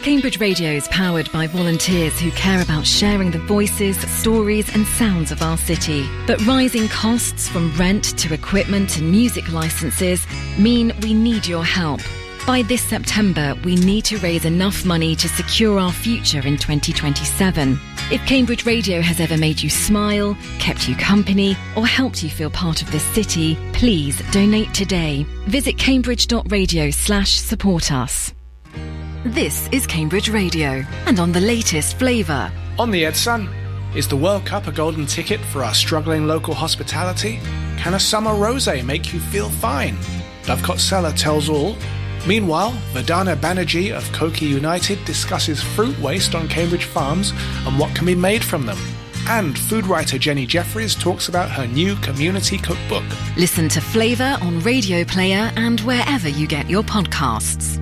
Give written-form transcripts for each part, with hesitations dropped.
Cambridge Radio is powered by volunteers who care about sharing the voices, stories and sounds of our city. But rising costs from rent to equipment and music licences mean we need your help. By this September, we need to raise enough money to secure our future in 2027. If Cambridge Radio has ever made you smile, kept you company, or helped you feel part of this city, please donate today. Visit cambridge.radio/support us. This is Cambridge Radio, and on the latest flavour. On the Ed Sun, is the World Cup a golden ticket for our struggling local hospitality? Can a summer rosé make you feel fine? Dovecot Cellar tells all. Meanwhile, Verdana Banerjee of Koki United discusses fruit waste on Cambridge farms and what can be made from them. And food writer Jenny Jeffries talks about her new community cookbook. Listen to Flavour on Radio Player and wherever you get your podcasts.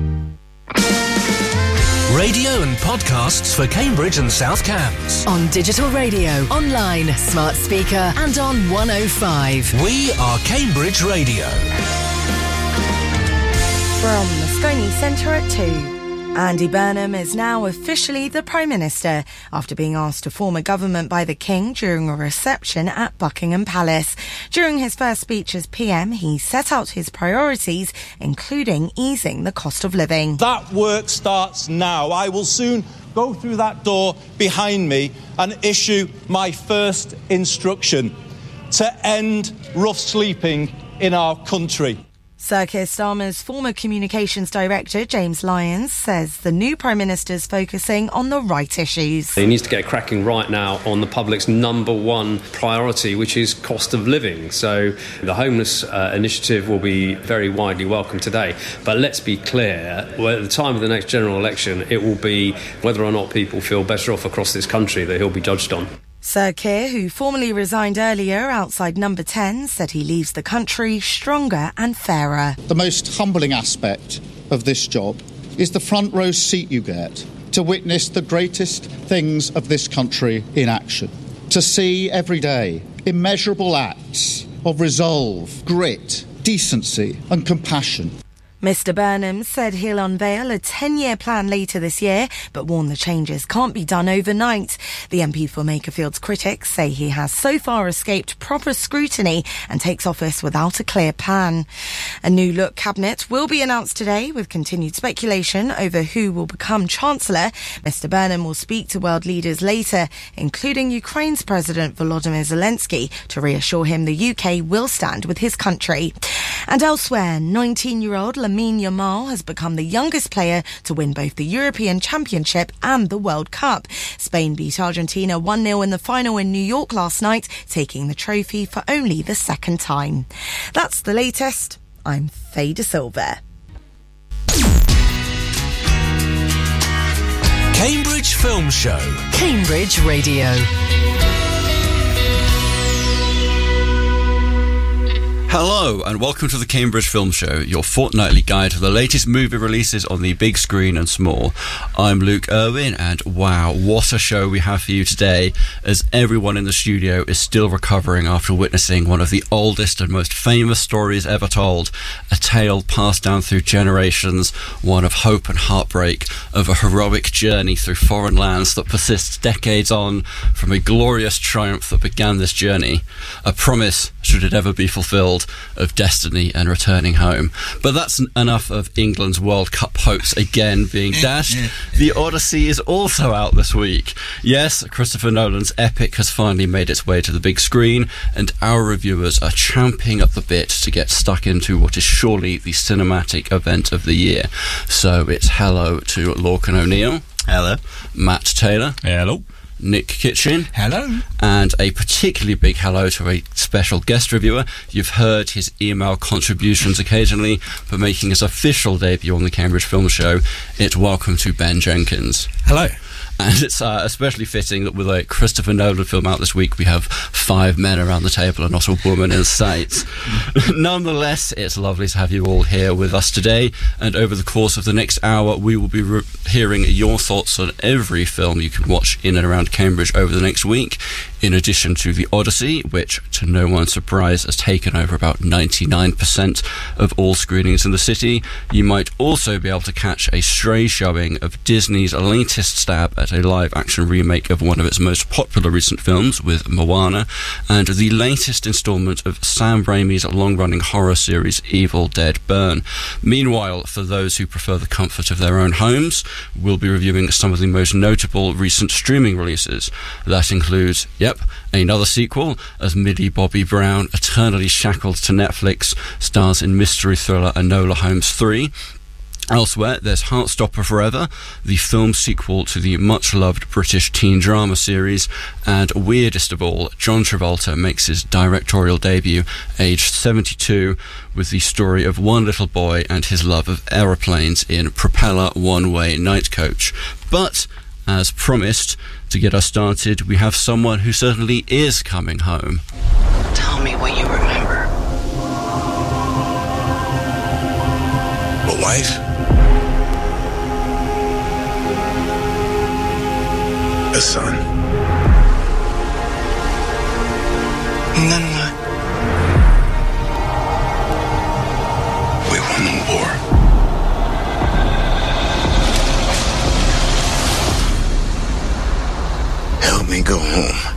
Radio and podcasts for Cambridge and South Cambs. On digital radio, online, smart speaker and on 105. We are Cambridge Radio. From the Moscone Centre at 2. Andy Burnham is now officially the Prime Minister after being asked to form a government by the King during a reception at Buckingham Palace. During his first speech as PM, he set out his priorities, including easing the cost of living. That work starts now. I will soon go through that door behind me and issue my first instruction to end rough sleeping in our country. Sir Keir Starmer's former communications director, James Lyons, says the new Prime Minister's focusing on the right issues. He needs to get cracking right now on the public's number one priority, which is cost of living. So the homeless initiative will be very widely welcomed today. But let's be clear, at the time of the next general election, it will be whether or not people feel better off across this country that he'll be judged on. Sir Keir, who formally resigned earlier outside Number 10, said he leaves the country stronger and fairer. The most humbling aspect of this job is the front row seat you get to witness the greatest things of this country in action. To see every day immeasurable acts of resolve, grit, decency and compassion. Mr Burnham said he'll unveil a 10-year plan later this year, but warned the changes can't be done overnight. The MP for Makerfield's critics say he has so far escaped proper scrutiny and takes office without a clear plan. A new look cabinet will be announced today, with continued speculation over who will become Chancellor. Mr Burnham will speak to world leaders later, including Ukraine's President Volodymyr Zelensky, to reassure him the UK will stand with his country. And elsewhere, 19-year-old Lamine Yamal has become the youngest player to win both the European Championship and the World Cup. Spain beat Argentina 1-0 in the final in New York last night, taking the trophy for only the second time. That's the latest. I'm Faye De Silva. Cambridge Film Show. Cambridge Radio. Hello and welcome to the Cambridge Film Show, your fortnightly guide to the latest movie releases on the big screen and small. I'm Luke Irwin and wow, what a show we have for you today, as everyone in the studio is still recovering after witnessing one of the oldest and most famous stories ever told, a tale passed down through generations, one of hope and heartbreak, of a heroic journey through foreign lands that persists decades on from a glorious triumph that began this journey, a promise, should it ever be fulfilled, of destiny and returning home. But that's enough of England's World Cup hopes again being dashed. The Odyssey is also out this week. Yes, Christopher Nolan's epic has finally made its way to the big screen, and our reviewers are champing at the bit to get stuck into what is surely the cinematic event of the year. So it's hello to Lorcan O'Neill. Hello. Matt Taylor. Hello. Nick Kitchen. Hello. And a particularly big hello to a special guest reviewer. You've heard his email contributions occasionally, but making his official debut on the Cambridge Film Show, it's welcome to Ben Jenkins. Hello. And it's especially fitting that with a Christopher Nolan film out this week, we have 5 men around the table and not a woman in sight. Nonetheless, it's lovely to have you all here with us today, and over the course of the next hour, we will be hearing your thoughts on every film you can watch in and around Cambridge over the next week, in addition to The Odyssey, which, to no one's surprise, has taken over about 99% of all screenings in the city. You might also be able to catch a stray showing of Disney's latest stab at a live-action remake of one of its most popular recent films with Moana, and the latest instalment of Sam Raimi's long-running horror series Evil Dead Burn. Meanwhile, for those who prefer the comfort of their own homes, we'll be reviewing some of the most notable recent streaming releases. That includes, another sequel, as Millie Bobby Brown, eternally shackled to Netflix, stars in mystery thriller Enola Holmes 3. Elsewhere, there's Heartstopper Forever, the film sequel to the much-loved British teen drama series, and weirdest of all, John Travolta makes his directorial debut, aged 72, with the story of one little boy and his love of aeroplanes in Propeller One-Way Night Coach. But, as promised, to get us started, we have someone who certainly is coming home. Tell me what you remember. A wife? A son. And then what? We won the war. Help me go home.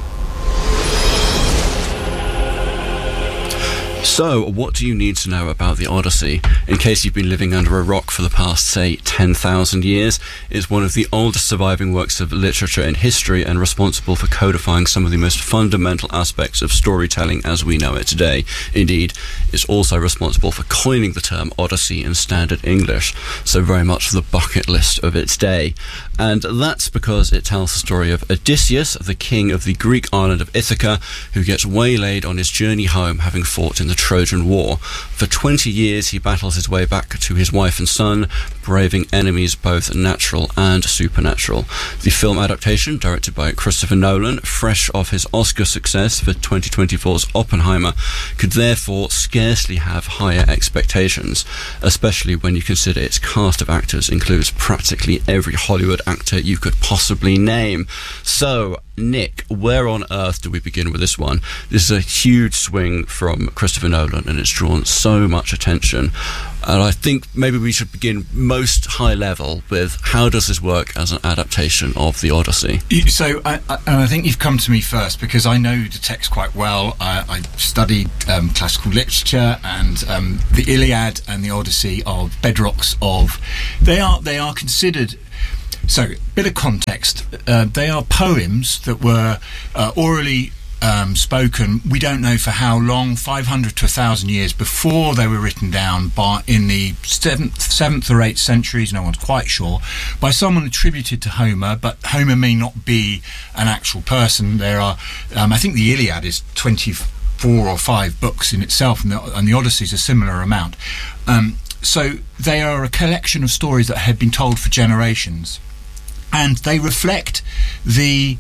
So, what do you need to know about The Odyssey? In case you've been living under a rock for the past, say, 10,000 years, it's one of the oldest surviving works of literature in history and responsible for codifying some of the most fundamental aspects of storytelling as we know it today. Indeed, it's also responsible for coining the term Odyssey in standard English, so very much the bucket list of its day. And that's because it tells the story of Odysseus, the king of the Greek island of Ithaca, who gets waylaid on his journey home having fought in the Trojan War. For 20 years he battles his way back to his wife and son, braving enemies both natural and supernatural. The film adaptation, directed by Christopher Nolan, fresh off his Oscar success for 2024's Oppenheimer, could therefore scarcely have higher expectations, especially when you consider its cast of actors includes practically every Hollywood actor you could possibly name. So, Nick, where on earth do we begin with this one? This is a huge swing from Christopher Nolan, and it's drawn so much attention. And I think maybe we should begin most high level with how does this work as an adaptation of The Odyssey? So I think you've come to me first because I know the text quite well. I studied classical literature, and the Iliad and the Odyssey are bedrocks of... They are considered... So, bit of context. They are poems that were orally spoken, we don't know for how long, 500 to 1,000 years before they were written down in the 7th or 8th centuries, no one's quite sure, by someone attributed to Homer, but Homer may not be an actual person. There are, I think the Iliad is 24 or 5 books in itself, and the Odyssey is a similar amount. So they are a collection of stories that had been told for generations, and they reflect the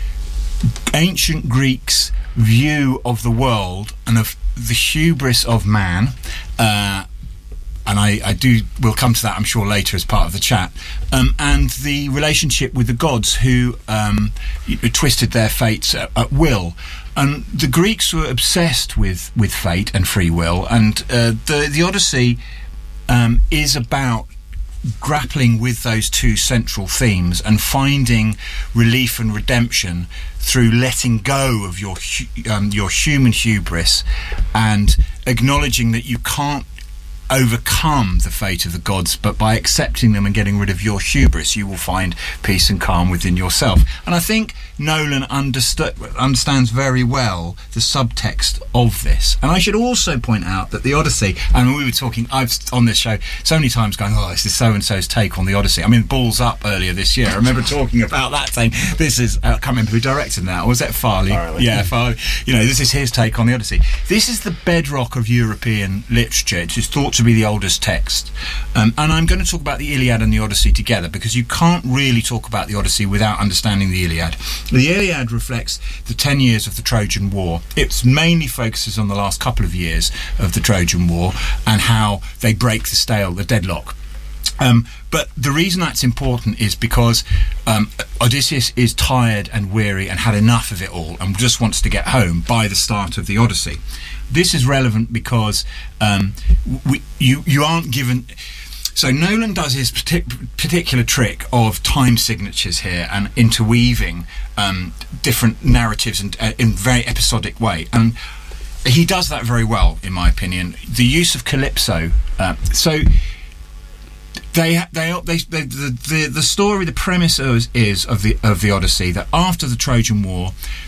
ancient Greeks' view of the world and of the hubris of man, and we'll come to that, I'm sure, later as part of the chat, and the relationship with the gods who twisted their fates at will. And the Greeks were obsessed with fate and free will, and the Odyssey is about grappling with those two central themes and finding relief and redemption through letting go of your human hubris and acknowledging that you can't overcome the fate of the gods, but by accepting them and getting rid of your hubris, you will find peace and calm within yourself. And I think Nolan understands very well the subtext of this. And I should also point out that the Odyssey, and we were talking, I've on this show so many times going, oh, this is so-and-so's take on the Odyssey. I mean, Balls Up earlier this year, I remember talking about that, saying, this is, I can't remember who directed that, or was that Farley? Yeah, Farley. You know, this is his take on the Odyssey. This is the bedrock of European literature. It is thought to to be the oldest text. And I'm going to talk about the Iliad and the Odyssey together, because you can't really talk about the Odyssey without understanding the Iliad. The Iliad reflects the 10 years of the Trojan War. It mainly focuses on the last couple of years of the Trojan War and how they break the deadlock. But the reason that's important is because Odysseus is tired and weary and had enough of it all and just wants to get home by the start of the Odyssey. This is relevant because you aren't given... So Nolan does his particular trick of time signatures here and interweaving different narratives in a very episodic way. And he does that very well, in my opinion. The use of Calypso... The story, the premise is of the Odyssey, that after the Trojan War,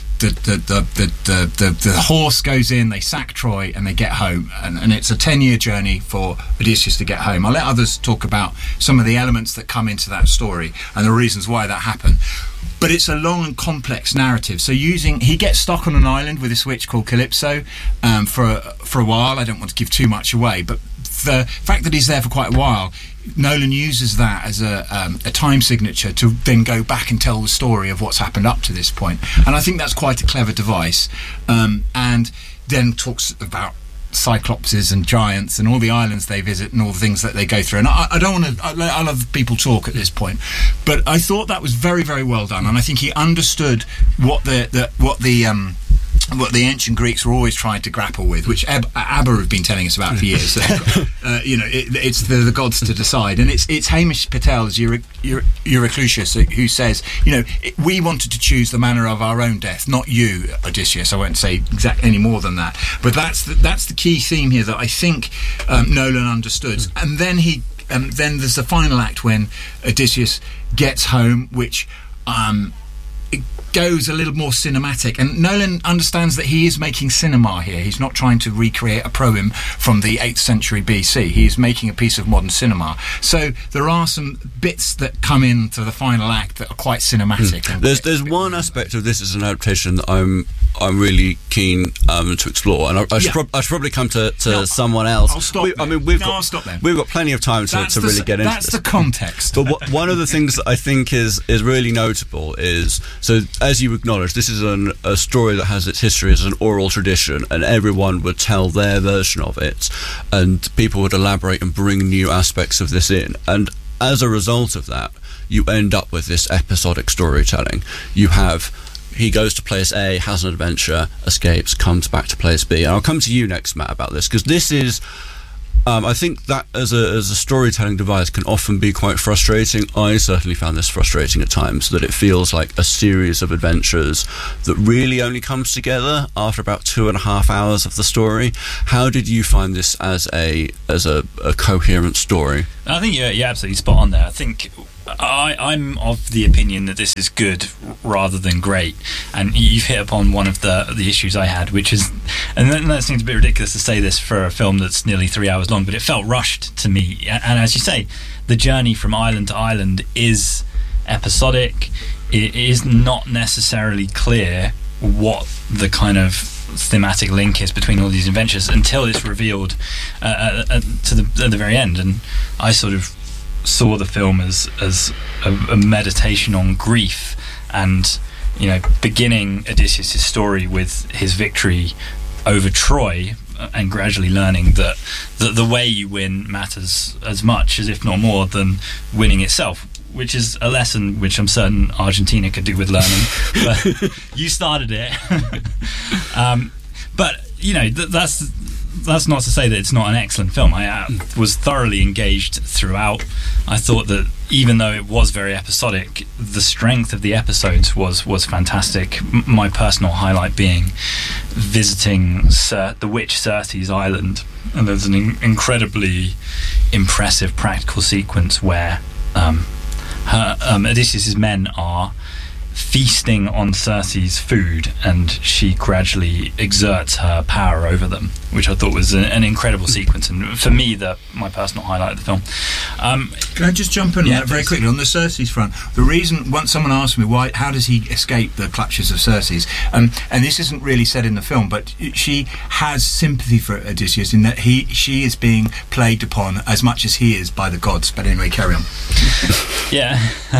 the horse goes in, they sack Troy, and they get home, and it's a 10-year journey for Odysseus to get home. I'll let others talk about some of the elements that come into that story and the reasons why that happened. But it's a long and complex narrative. So he gets stuck on an island with this witch called Calypso for a while. I don't want to give too much away, but the fact that he's there for quite a while, Nolan uses that as a time signature to then go back and tell the story of what's happened up to this point. And I think that's quite a clever device. And then talks about cyclopses and giants and all the islands they visit and all the things that they go through. And I don't want to... I'll have people talk at this point. But I thought that was very, very well done. And I think he understood what the ancient Greeks were always trying to grapple with, which ABBA have been telling us about for years. It's the gods to decide, and it's Hamish Patel as Euryclus who says, we wanted to choose the manner of our own death, not you, Odysseus. I won't say any more than that, but that's the key theme here that I think Nolan understood. And then then there's the final act when Odysseus gets home, which goes a little more cinematic, and Nolan understands that he is making cinema here. He's not trying to recreate a poem from the 8th century BC. He is making a piece of modern cinema. So there are some bits that come into the final act that are quite cinematic. There's one aspect of this as an adaptation that I'm really keen to explore, and I should probably come to someone else. I'll stop. I'll stop then. We've got plenty of time to really get into this. That's the context. But one of the things that I think is really notable is, so as you acknowledge, this is a story that has its history as an oral tradition, and everyone would tell their version of it, and people would elaborate and bring new aspects of this in. And as a result of that, you end up with this episodic storytelling. He goes to place A, has an adventure, escapes, comes back to place B. And I'll come to you next, Matt, about this, because this is... I think that as a storytelling device can often be quite frustrating. I certainly found this frustrating at times, that it feels like a series of adventures that really only comes together after about 2.5 hours of the story. How did you find this as a coherent story? I think you're absolutely spot on there. I think I'm of the opinion that this is good rather than great, and you've hit upon one of the issues I had, which is, and that seems a bit ridiculous to say this for a film that's nearly 3 hours long, but it felt rushed to me. And as you say, the journey from island to island is episodic. It is not necessarily clear what the kind of thematic link is between all these adventures until it's revealed at the very end. And I sort of saw the film as a meditation on grief, and beginning Odysseus' story with his victory over Troy, and gradually learning that the way you win matters as much as, if not more, than winning itself, which is a lesson which I'm certain Argentina could do with learning. But you started it. But that's not to say that it's not an excellent film. I was thoroughly engaged throughout. I thought that even though it was very episodic, the strength of the episodes was fantastic. My personal highlight being visiting the witch Circe's island, and there's an incredibly impressive practical sequence where Odysseus' men are feasting on Cersei's food, and she gradually exerts her power over them, which I thought was an incredible sequence, and for me, my personal highlight of the film. Can I just jump in on that very quickly on the Cersei's front? The reason, once someone asked me how does he escape the clutches of Cersei's, and this isn't really said in the film, but she has sympathy for Odysseus in that she is being played upon as much as he is by the gods. But anyway, carry on. Yeah.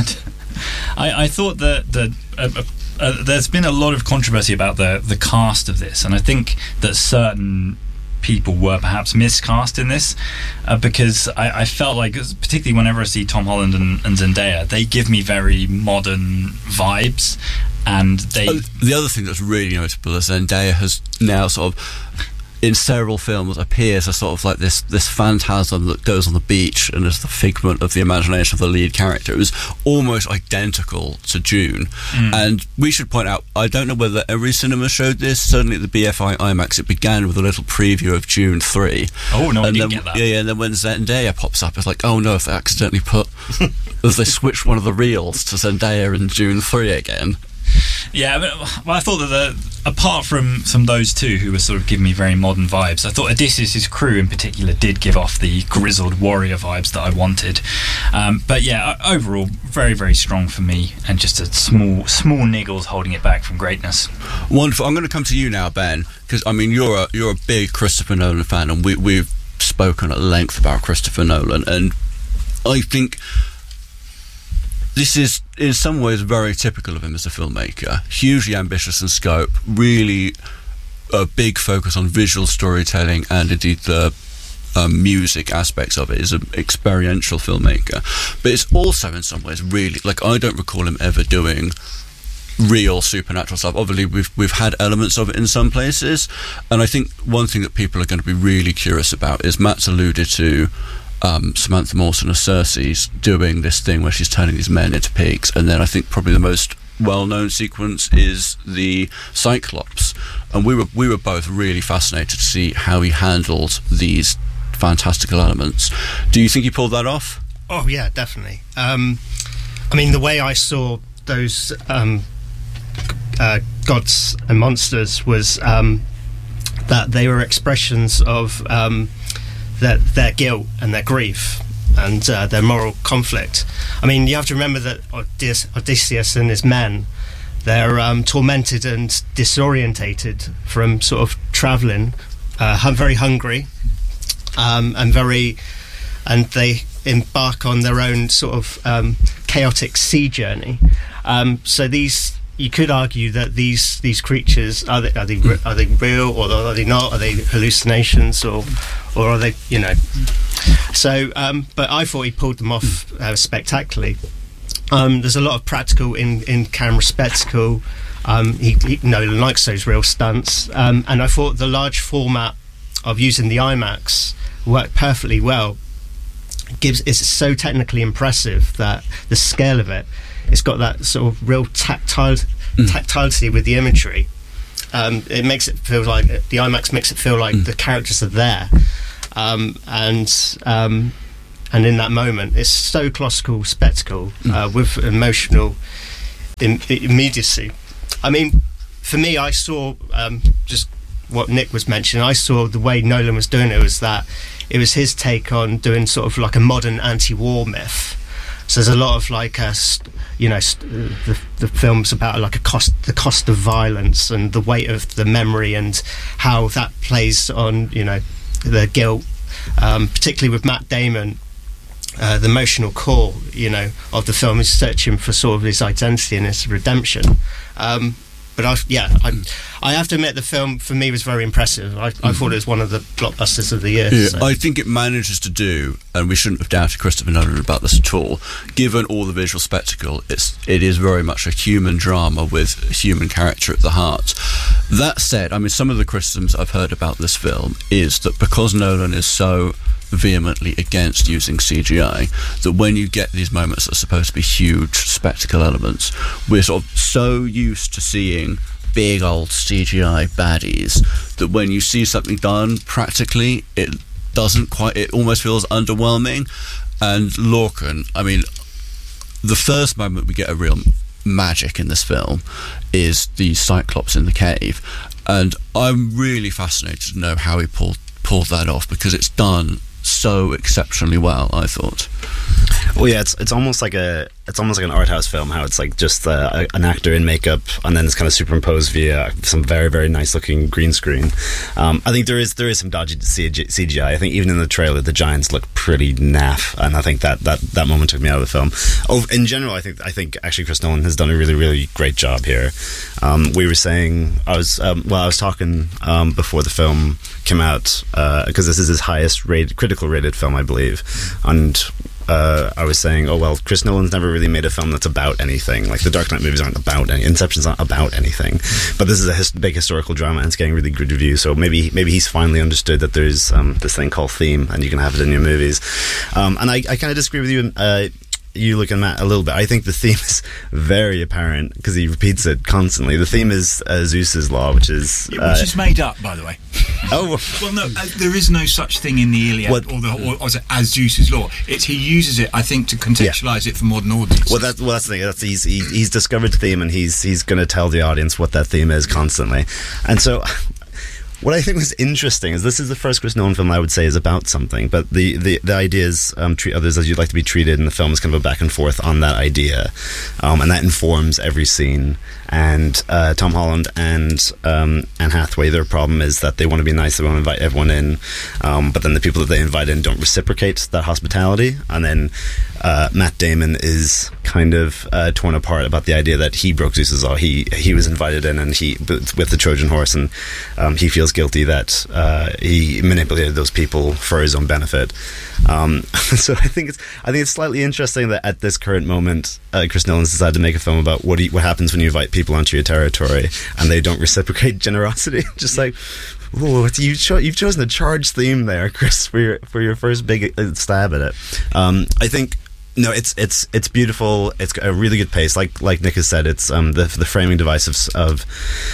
I thought that there's been a lot of controversy about the cast of this, and I think that certain people were perhaps miscast in this because I felt like, particularly whenever I see Tom Holland and Zendaya, they give me very modern vibes, and the other thing that's really notable is Zendaya has now sort of, in several films, appears as sort of like this phantasm that goes on the beach and is the figment of the imagination of the lead character. It was almost identical to Dune. And we should point out, I don't know whether every cinema showed this, certainly at the BFI IMAX it began with a little preview of Dune 3. Oh no, I didn't get that. Yeah, and then when Zendaya pops up, it's like, oh no, if they accidentally if they switched one of the reels to Zendaya in Dune 3 again. Yeah, but I thought that apart from those two who were sort of giving me very modern vibes, I thought Odysseus' crew in particular did give off the grizzled warrior vibes that I wanted. But yeah, overall, very, very strong for me, and just a small niggles holding it back from greatness. Wonderful. I'm going to come to you now, Ben, because I mean you're a big Christopher Nolan fan, and we've spoken at length about Christopher Nolan, and I think this is in some ways very typical of him as a filmmaker. Hugely ambitious in scope, really a big focus on visual storytelling, and indeed the music aspects of it. Is an experiential filmmaker, but it's also in some ways really, like, I don't recall him ever doing real supernatural stuff. Obviously we've had elements of it in some places, and I think one thing that people are going to be really curious about is, Matt's alluded to Samantha Morton as Cersei's doing this thing where she's turning these men into pigs, and then I think probably the most well-known sequence is the Cyclops, and we were both really fascinated to see how he handled these fantastical elements. Do you think he pulled that off? Oh yeah, definitely. I mean, the way I saw those gods and monsters was that they were expressions of their guilt and their grief and their moral conflict. I mean, you have to remember that Odysseus and his men, they're tormented and disorientated from sort of travelling, very hungry, and they embark on their own sort of chaotic sea journey. So you could argue that these creatures are they real, or are they not? Are they hallucinations, or are they, you know? So, but I thought he pulled them off spectacularly. There's a lot of practical in camera spectacle. He Nolan likes those real stunts, and I thought the large format of using the IMAX worked perfectly well. It's so technically impressive that the scale of it's got that sort of real tactility with the imagery. It makes it feel like the IMAX makes it feel like the characters are there, and in that moment it's so classical spectacle with emotional immediacy. I mean, for me, I saw just what Nick was mentioning. I saw the way Nolan was doing it was that it was his take on doing sort of like a modern anti-war myth. So there's a lot of like the film's about like the cost of violence and the weight of the memory and how that plays on the guilt, particularly with Matt Damon. The emotional core of the film is searching for sort of his identity and his redemption. But I have to admit the film for me was very impressive. I thought it was one of the blockbusters of the year. Yeah, so. I think it manages to do, and we shouldn't have doubted Christopher Nolan about this at all, given all the visual spectacle, it is very much a human drama with a human character at the heart. That said, I mean, some of the criticisms I've heard about this film is that because Nolan is so vehemently against using CGI, that when you get these moments that are supposed to be huge spectacle elements, we're sort of so used to seeing big old CGI baddies that when you see something done practically, it almost feels underwhelming. And Lorcan, I mean, the first moment we get a real magic in this film is the Cyclops in the cave, and I'm really fascinated to know how he pulled that off, because it's done so exceptionally well, I thought. Well, yeah, it's almost like an art house film. How it's like just an actor in makeup, and then it's kind of superimposed via some very, very nice looking green screen. I think there is some dodgy CGI. I think even in the trailer, the giants look pretty naff, and I think that moment took me out of the film. In general, I think actually Chris Nolan has done a really, really great job here. We were saying I was talking before the film came out, because this is his highest critical rated film, I believe, and I was saying, Chris Nolan's never really made a film that's about anything. Like the Dark Knight movies aren't about Inception's not about anything, but this is a big historical drama and it's getting really good reviews. So maybe he's finally understood that there's this thing called theme, and you can have it in your movies. And I kind of disagree with you. You look at Matt a little bit. I think the theme is very apparent because he repeats it constantly. The theme is Zeus's law, which is made up, by the way. Oh well, no, there is no such thing in the Iliad or as Zeus's law. He uses it, I think, to contextualize it for modern audiences. Well, that's the thing. He's discovered the theme, and he's going to tell the audience what that theme is constantly, and so. What I think was interesting is this is the first Chris Nolan film I would say is about something, but the idea is treat others as you'd like to be treated, and the film is kind of a back and forth on that idea, and that informs every scene. And Tom Holland and Anne Hathaway, their problem is that they want to be nice, they want to invite everyone in, but then the people that they invite in don't reciprocate that hospitality, and then Matt Damon is kind of torn apart about the idea that he broke Zeus's law. He was invited in, and with the Trojan horse, and he feels guilty that he manipulated those people for his own benefit. So I think it's slightly interesting that at this current moment, Chris Nolan's decided to make a film about what happens when you invite people onto your territory and they don't reciprocate generosity. Just like, ooh, you've chosen a charged theme there, Chris, for your first big stab at it. I think. No, it's beautiful. It's a really good pace. Like Nick has said, it's the framing device of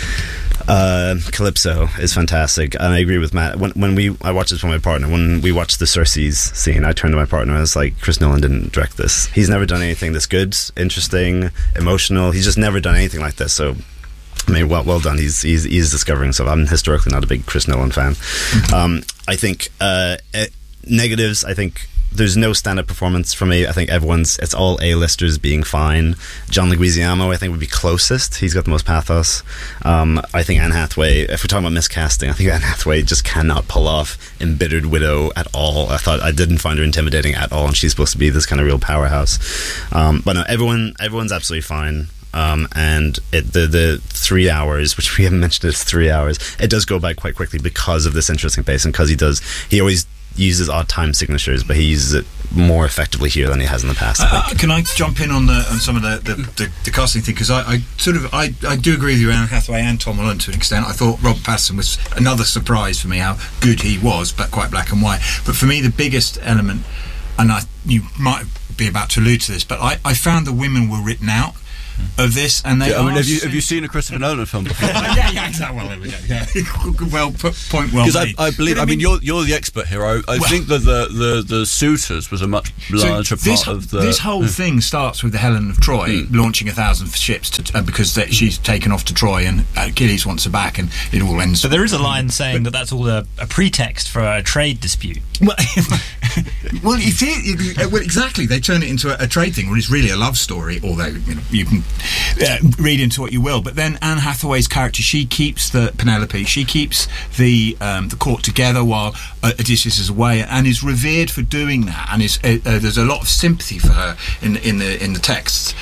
Calypso is fantastic, and I agree with Matt. I watched this with my partner. When we watched the Circe's scene, I turned to my partner and I was like, Chris Nolan didn't direct this. He's never done anything this good, interesting, emotional. He's just never done anything like this. So I mean, well done. He's discovering stuff. I'm historically not a big Chris Nolan fan. I think negatives. I think there's no stand-up performance for me. I think it's all A-listers being fine. John Leguizamo, I think, would be closest. He's got the most pathos. I think Anne Hathaway, if we're talking about miscasting, I think Anne Hathaway just cannot pull off Embittered Widow at all. I didn't find her intimidating at all, and she's supposed to be this kind of real powerhouse. But no, everyone's absolutely fine. And the 3 hours, which we haven't mentioned, is 3 hours. It does go by quite quickly because of this interesting pace, and because he always uses odd time signatures, but he uses it more effectively here than he has in the past. Can I jump in on some of the casting thing? Because I do agree with you, Anne Hathaway and Tom Holland to an extent. I thought Robert Pattinson was another surprise for me, how good he was, but quite black and white. But for me, the biggest element, and you might be about to allude to this, but I found the women were written out of this, and they. Have you seen a Christopher Nolan film before? yeah, exactly. Well, there we go. Yeah. Point well made. Because I believe. I mean, you're the expert here. I think that the Suitors was a much larger part of the. This whole thing starts with the Helen of Troy launching 1,000 ships because she's taken off to Troy, and Achilles wants her back, and it all ends. But there is a line saying that's all a pretext for a trade dispute. Well, exactly. They turn it into a trade thing when it's really a love story, although you can read into what you will. But then Anne Hathaway's character, she keeps Penelope, she keeps the court together while Odysseus is away, and is revered for doing that. And there's a lot of sympathy for her in the texts.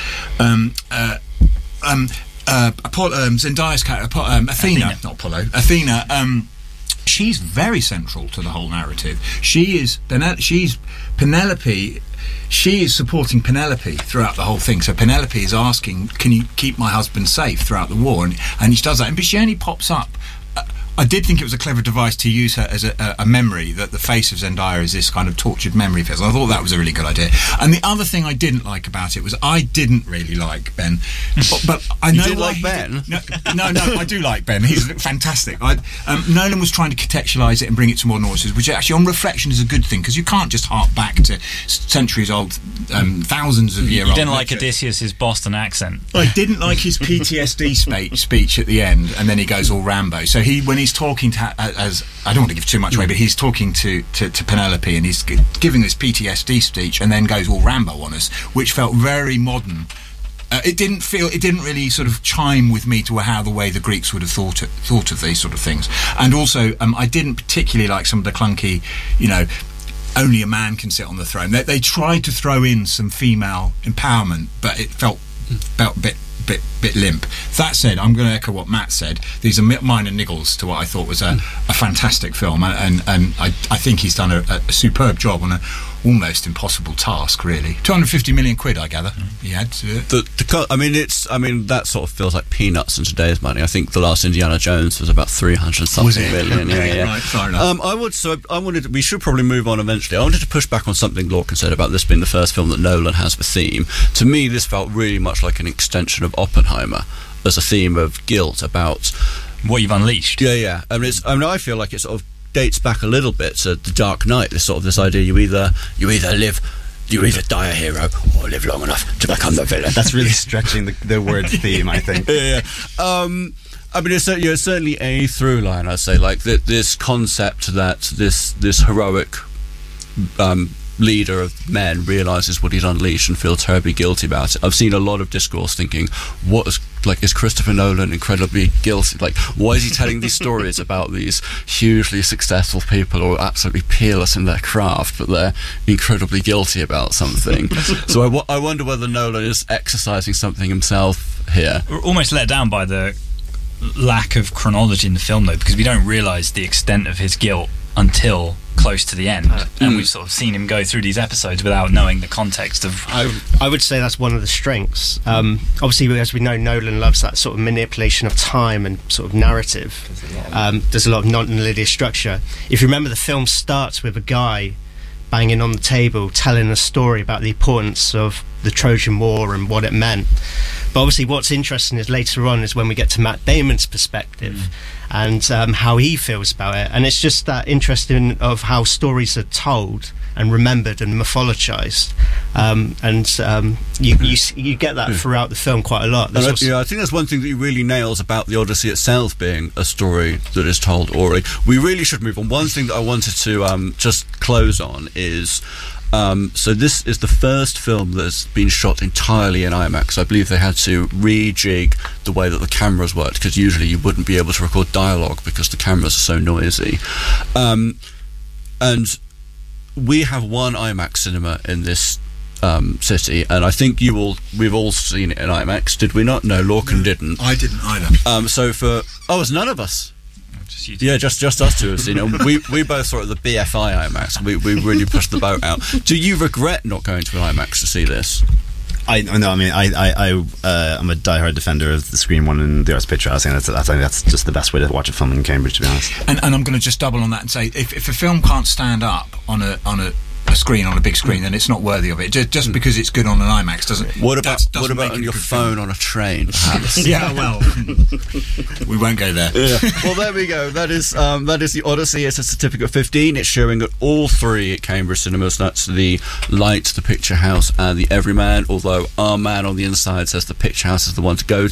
Zendaya's character, Athena, not Apollo, Athena. She's very central to the whole narrative. She's Penelope. She is supporting Penelope throughout the whole thing. So Penelope is asking, "Can you keep my husband safe throughout the war?" And she does that. But she only pops up I did think it was a clever device to use her as a memory, that the face of Zendaya is this kind of tortured memory of his. I thought that was a really good idea. And the other thing I didn't like about it was I didn't really like Ben. But I know you didn't why like Ben? No, I do like Ben. He's fantastic. Nolan was trying to contextualise it and bring it to modern audiences, which actually, on reflection, is a good thing, because you can't just hark back to centuries old, thousands of year old. You didn't like Odysseus' Boston accent. I didn't like his PTSD speech at the end, and then he goes all Rambo. So when he's talking to, as I don't want to give too much away, but he's talking to Penelope, and he's giving this PTSD speech, and then goes all Rambo on us, which felt very modern. It didn't really sort of chime with me to how the way the Greeks would have thought of these sort of things. And also, I didn't particularly like some of the clunky, only a man can sit on the throne. They tried to throw in some female empowerment, but it felt a bit limp. That said, I'm going to echo what Matt said. These are minor niggles to what I thought was a fantastic film, and I think he's done a superb job on a almost impossible task, really. 250 million quid, I gather, he had to do it. I mean, that sort of feels like peanuts in today's money. I think the last Indiana Jones was about 300 something million. Yeah. Right, fair enough. We should probably move on eventually. I wanted to push back on something Lorcan said about this being the first film that Nolan has the theme. To me, this felt really much like an extension of Oppenheimer as a theme of guilt about what you've unleashed. Yeah. I feel like it sort of dates back a little bit to The Dark Knight. This idea you either die a hero or live long enough to become the villain. That's really stretching the word theme, I think. Yeah. I mean, it's certainly a through line, I'd say, like this concept that this heroic leader of men realises what he's unleashed and feels terribly guilty about it. I've seen a lot of discourse thinking, is Christopher Nolan incredibly guilty? Like, why is he telling these stories about these hugely successful people who are absolutely peerless in their craft, but they're incredibly guilty about something? So I wonder whether Nolan is exercising something himself here. We're almost let down by the lack of chronology in the film, though, because we don't realise the extent of his guilt until close to the end, and we've sort of seen him go through these episodes without knowing the context of. I would say that's one of the strengths. Obviously, as we know, Nolan loves that sort of manipulation of time and sort of narrative. There's a lot of non-linear structure. If you remember, the film starts with a guy banging on the table, telling a story about the importance of the Trojan War and what it meant. But obviously, what's interesting is later on is when we get to Matt Damon's perspective and how he feels about it. And it's just that interesting of how stories are told and remembered and mythologized. You get that throughout the film quite a lot. I think that's one thing that he really nails about the Odyssey itself being a story that is told orally. We really should move on. One thing that I wanted to just close on is... so this is the first film that's been shot entirely in IMAX. I believe they had to rejig the way that the cameras worked, because usually you wouldn't be able to record dialogue because the cameras are so noisy. And we have one IMAX cinema in this city, and I think we've all seen it in IMAX. Did we not? No, Lorcan didn't. I didn't either. It's none of us. Just us two have seen it. We both saw it at the BFI IMAX. We really pushed the boat out. Do you regret not going to an IMAX to see this? I'm a diehard defender of the Screen One and the Arts Picture House. I think that's just the best way to watch a film in Cambridge, to be honest. And I'm going to just double on that and say, if a film can't stand up on a screen, on a big screen, then it's not worthy of it. Just because it's good on an IMAX doesn't. What about on your phone on a train? Perhaps? Yeah, well, we won't go there. Yeah. Well, there we go. That is the Odyssey. It's a certificate 15. It's showing at all three Cambridge cinemas. That's the Light, the Picture House, and the Everyman. Although our man on the inside says the Picture House is the one to go